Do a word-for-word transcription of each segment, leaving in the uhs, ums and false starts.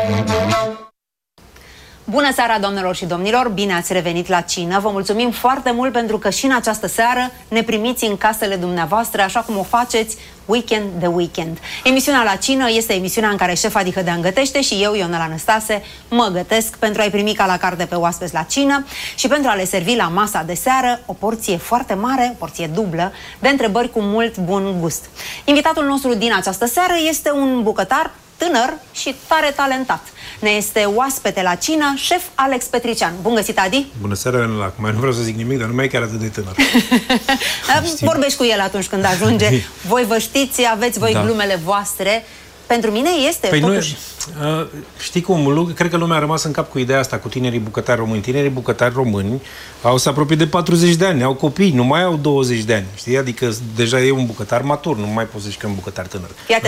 Bună seara, doamnelor și domnilor! Bine ați revenit la cină! Vă mulțumim foarte mult pentru că și în această seară ne primiți în casele dumneavoastră, așa cum o faceți weekend de weekend. Emisiunea La Cină este emisiunea în care șefa Dihădean gătește și eu, Ionela Năstase, mă gătesc pentru a-i primi ca la carte pe oaspeți la cină și pentru a le servi la masa de seară o porție foarte mare, o porție dublă, de întrebări cu mult bun gust. Invitatul nostru din această seară este un bucătar tânăr și tare talentat. Ne este oaspete la cină, șef Alex Petrician. Bun găsit, Adi! Bună seara, Ionela. Acum nu vreau să zic nimic, dar nu mai e chiar atât de tânăr. Vorbești cu el atunci când ajunge. Voi vă știți, aveți voi da. glumele voastre. Pentru mine este, păi totuși... Nu, uh, știi cum, cred că lumea a rămas în cap cu ideea asta, cu tinerii bucătari români. Tinerii bucătari români au să apropie de patruzeci de ani, au copii, nu mai au douăzeci de ani. Știi? Adică deja e un bucătar matur, nu mai poți zici că e un bucătar tânăr. Iată,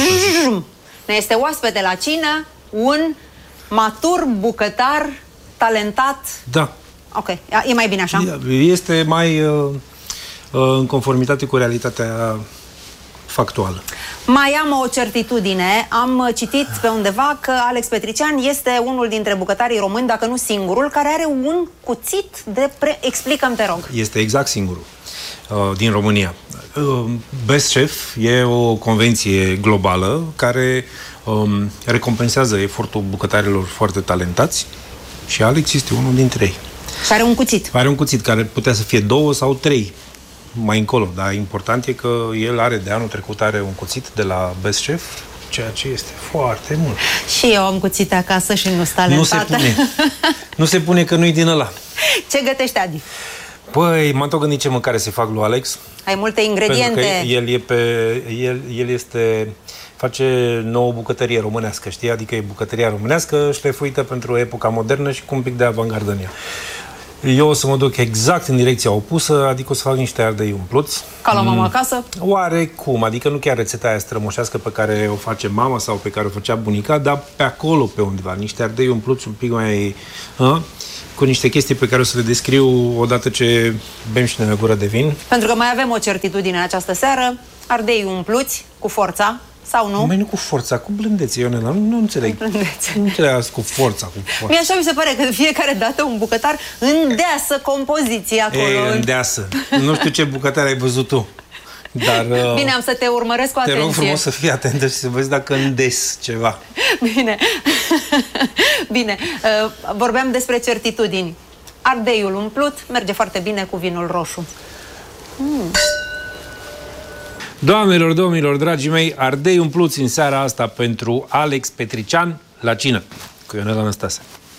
ne este oaspete la cină un matur bucătar talentat. Da. Ok, e mai bine așa? Este mai uh, uh, în conformitate cu realitatea factuală. Mai am o certitudine. Am citit pe undeva că Alex Petrician este unul dintre bucătarii români, dacă nu singurul, care are un cuțit de pre... Explică-mi, te rog. Este exact singurul uh, din România. Uh, Best Chef e o convenție globală care um, recompensează efortul bucătarilor foarte talentați și Alex este unul dintre ei. Și are un cuțit. Are un cuțit care putea să fie două sau trei mai încolo, dar important e că el are, de anul trecut are un cuțit de la Best Chef, ceea ce este foarte mult. Și eu am cuțite acasă și nu sunt talentată. Nu se pune. Nu se pune că nu-i din ăla. Ce gătește, Adi? Păi, m-am tot gândit ce mâncare se fac lui Alex. Ai multe ingrediente. Pentru că el, e pe, el, el este... face nouă bucătărie românească, știi? Adică e bucătăria românească șlefuită pentru epoca modernă și cu un pic de avangardă în ea. Eu o să mă duc exact în direcția opusă, adică o să fac niște ardei umpluți. Ca la mama acasă? Oarecum, adică nu chiar rețeta aia strămoșească pe care o face mama sau pe care o făcea bunica, dar pe acolo, pe undeva, niște ardei umpluți un pic mai... A? Cu niște chestii pe care o să le descriu odată ce bem și noi o gură de vin. Pentru că mai avem o certitudine în această seară, ardei umpluți cu forța. Sau nu? Mai nu cu forța, cu blândețe, Ionela. Nu, nu înțeleg. Nu înțeleg cu forța, cu forța. Mie așa mi se pare că de fiecare dată un bucătar îndeasă compoziția acolo. E, îndeasă. Nu știu ce bucătar ai văzut tu. Dar, bine, am să te urmăresc cu atenție. Te rog frumos să fii atentă și să vezi dacă îndes ceva. Bine. Bine. Vorbeam despre certitudini. Ardeiul umplut merge foarte bine cu vinul roșu. Mm. Doamnelor, domnilor, dragii mei, ardei umpluți în seara asta pentru Alex Petrician la cină cu Ionela Năstase.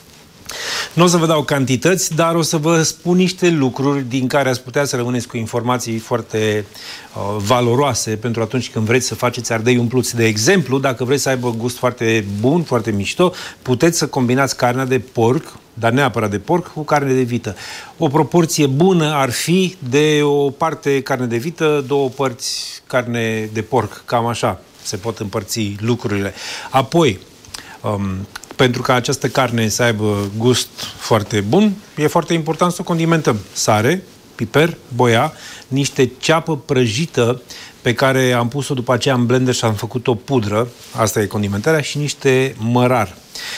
Nu o să vă dau cantități, dar o să vă spun niște lucruri din care ați putea să rămâneți cu informații foarte uh, valoroase pentru atunci când vreți să faceți ardei umpluți. De exemplu, dacă vreți să aibă gust foarte bun, foarte mișto, puteți să combinați carnea de porc, dar neapărat de porc, cu carne de vită. O proporție bună ar fi de o parte carne de vită, două părți carne de porc. Cam așa se pot împărți lucrurile. Apoi, um, pentru ca această carne să aibă gust foarte bun, e foarte important să o condimentăm. Sare, piper, boia, niște ceapă prăjită pe care am pus-o după aceea în blender și am făcut o pudră, asta e condimentarea, și niște mărar.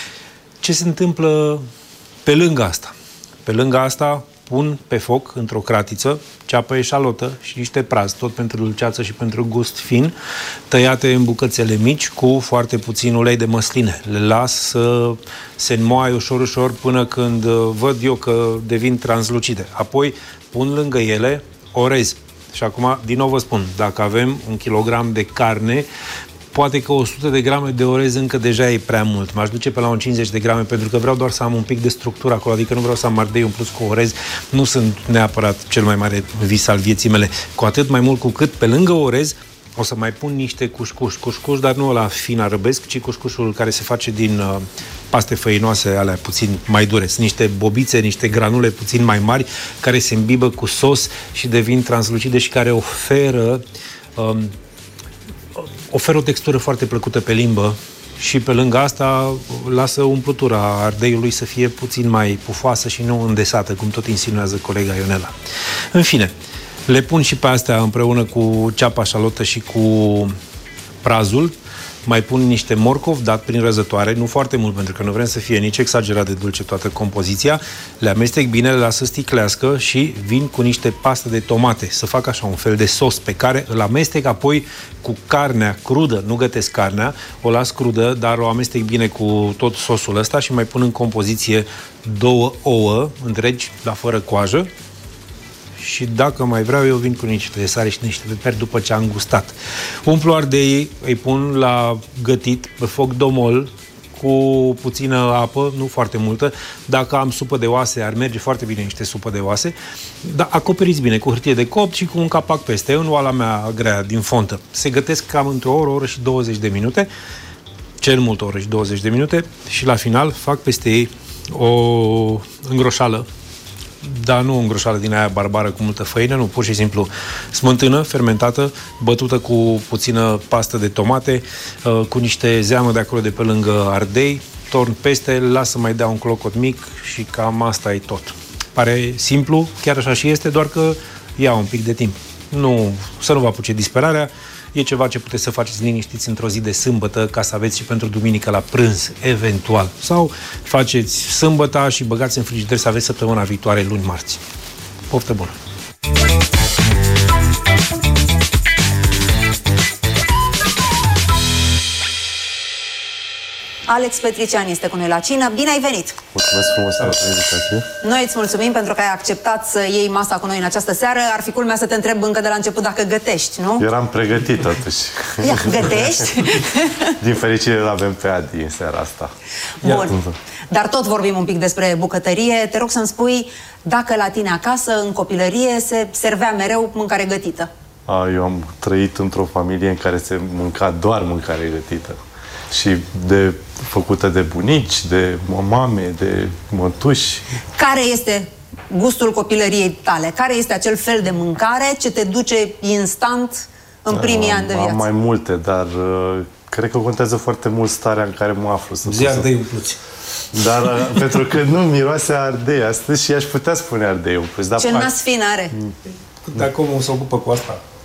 Ce se întâmplă pe lângă asta? Pe lângă asta pun pe foc, într-o cratiță, ceapă eșalotă și niște praz, tot pentru dulceață și pentru gust fin, tăiate în bucățele mici cu foarte puțin ulei de măsline. Le las să se înmoaie ușor, ușor până când văd eu că devin translucide. Apoi pun lângă ele orez. Și acum, din nou vă spun, dacă avem un kilogram de carne, poate că o sută de grame de orez încă deja e prea mult. M-aș duce pe la un cincizeci de grame pentru că vreau doar să am un pic de structură acolo, adică nu vreau să am ardei umpluți cu orez. Nu sunt neapărat cel mai mare vis al vieții mele. Cu atât mai mult cu cât pe lângă orez o să mai pun niște cușcuș. Cușcuș, dar nu la fin arăbesc, ci cușcușul care se face din uh, paste făinoase, alea puțin mai dure. Sunt niște bobițe, niște granule puțin mai mari care se îmbibă cu sos și devin translucide și care oferă um, oferă o textură foarte plăcută pe limbă și pe lângă asta lasă umplutura ardeiului să fie puțin mai pufoasă și nu îndesată, cum tot insinuează colega Ionela. În fine, le pun și pe astea împreună cu ceapa șalotă și cu prazul mai pun niște morcov dat prin răzătoare, nu foarte mult, pentru că nu vrem să fie nici exagerat de dulce toată compoziția, le amestec bine, le las să sticlească și vin cu niște pastă de tomate, să fac așa un fel de sos pe care îl amestec apoi cu carnea crudă, nu gătesc carnea, o las crudă, dar o amestec bine cu tot sosul ăsta și mai pun în compoziție două ouă întregi, dar fără coajă. Și dacă mai vreau, eu vin cu niște sare și niște peper după ce am gustat. Umplu ardeii, îi pun la gătit pe foc domol cu puțină apă, nu foarte multă. Dacă am supă de oase, ar merge foarte bine niște supă de oase. Dar acoperiți bine cu hârtie de copt și cu un capac peste. În oala mea grea din fontă. Se gătesc cam într-o oră, o oră și douăzeci de minute. Cel mult o oră și douăzeci de minute. Și la final fac peste ei o îngroșală. Dar nu o îngroșală din aia barbară cu multă făină, nu, pur și simplu smântână, fermentată, bătută cu puțină pastă de tomate, cu niște zeamă de acolo de pe lângă ardei, torn peste, lasă mai dea un clocot mic și cam asta e tot. Pare simplu, chiar așa și este, doar că ia un pic de timp. Nu, să nu vă apuce disperarea, e ceva ce puteți să faceți liniștiți într-o zi de sâmbătă, ca să aveți și pentru duminică la prânz, eventual. Sau faceți sâmbăta și băgați în frigider să aveți săptămâna viitoare, luni, marți. Poftă bună! Alex Petrician este cu noi la cină. Bine ai venit! Mulțumesc frumos pentru invitație. Noi îți mulțumim pentru că ai acceptat să iei masa cu noi în această seară. Ar fi culmea să te întreb încă de la început dacă gătești, nu? Eram pregătit totuși. Ia, gătești? Din fericire îl avem pe Adi în seara asta. Bun. Dar tot vorbim un pic despre bucătărie. Te rog să-mi spui dacă la tine acasă, în copilărie, se servea mereu mâncare gătită. A, eu am trăit într-o familie în care se mânca doar mâncare gătită. Și de făcută de bunici, de mame, de mătuși. Care este gustul copilăriei tale? Care este acel fel de mâncare ce te duce instant în primii am, ani de viață? Am mai multe, dar uh, cred că contează foarte mult starea în care mă aflu. Zi ardei umpluți. Dar uh, pentru că nu miroase ardei astăzi și aș putea spune ardei umpluți. Ce nas fin are? Dacă omul se ocupă cu asta.